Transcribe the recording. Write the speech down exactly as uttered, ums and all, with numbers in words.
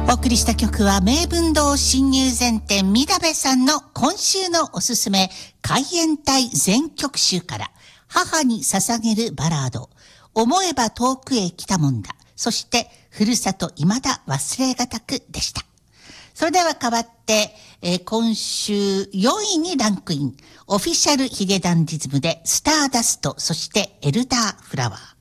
お送りした曲は名文堂新入善店みだべさんの今週のおすすめ海援隊全曲集から母に捧げるバラード、思えば遠くへ来たもんだ、そしてふるさと未だ忘れがたくでした。それでは変わって、えー、今週よんいにランクイン、オフィシャルヒゲダンディズムでスターダスト、そしてエルダーフラワー。